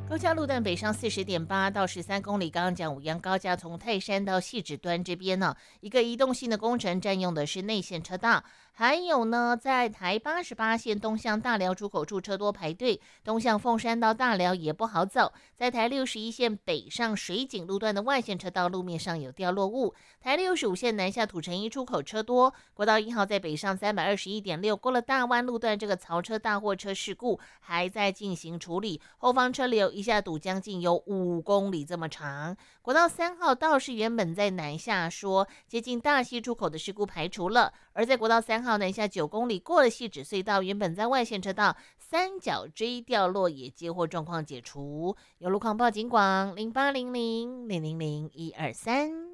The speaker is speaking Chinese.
高架路段北上40.8到13公里，刚刚讲五杨高架从泰山到汐止端这边呢，一个移动性的工程占用的是内线车道。还有呢，在台88线东向大寮出口处车多排队，东向凤山到大寮也不好走。在台61线北上水井路段的外线车道路面上有掉落物。台65线南下土城一出口车多，国道1号在北上321.6过了大湾路段，这个槽车大货车事故还在进行处理，后方车流一下堵将近有5公里这么长。国道3号倒是原本在南下说接近大溪出口的事故排除了，而在国道3号南下9公里过了汐止隧道，原本在外线车道三角锥掉落也接获状况解除。有路况报警广0800000123。